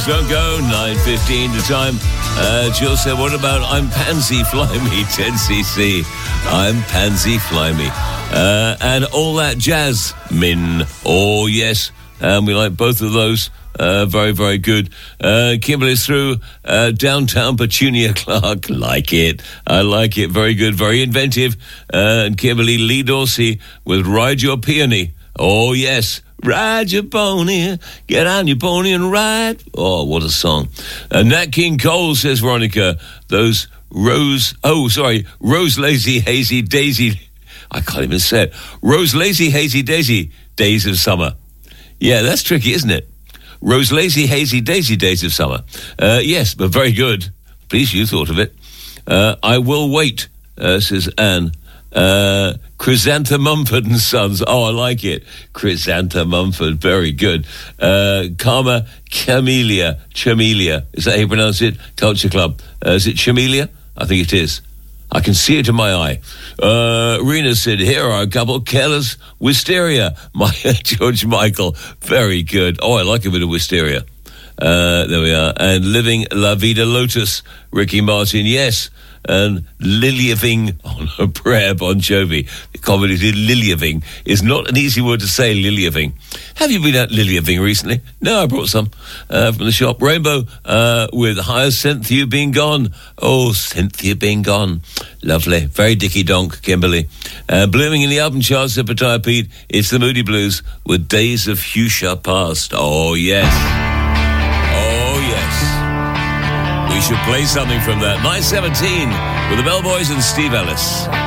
Blues don't go. 9:15 the time. Jill said, what about I'm Pansy Fly Me, 10cc. I'm Pansy Fly Me. And all that jazz, Min. Oh, yes. We like both of those. Very, very good. Kimberly's through. Downtown Petunia Clark. Like it. I like it. Very good. Very inventive. And Kimberly Lee Dorsey with Ride Your Peony. Oh, yes. Ride your pony, get on your pony and ride. Oh, what a song. Nat King Cole, says Veronica, those Rose Lazy Hazy Daisy, I can't even say it, Rose Lazy Hazy Daisy Days of Summer. Yeah, that's tricky, isn't it? Rose Lazy Hazy Daisy Days of Summer. Yes, but very good. Please, you thought of it. I will wait, says Anne. Chrysanthemum Mumford and Sons. Oh, I like it. Chrysanthemum Mumford. Very good. Karma Chamelia. Is that how you pronounce it? Culture Club. Is it Chamelia? I think it is. I can see it in my eye. Rena said, here are a couple. Careless Wisteria. George Michael. Very good. Oh, I like a bit of Wisteria. There we are. And Living La Vida Lotus. Ricky Martin. Yes. And Liliaving on a prayer, Bon Jovi. The comedy Liliaving is not an easy word to say, Liliaving. Have you been at Liliaving recently? No, I brought some from the shop. Rainbow with Hyacinthia Being Gone. Oh, Cynthia Being Gone. Lovely. Very dicky donk, Kimberly. Blooming in the album charts, Epitaph Pete. It's the Moody Blues with Days of Fuchsia Past. Oh, yes. We should play something from that. 9:17 with the Bellboys and Steve Ellis.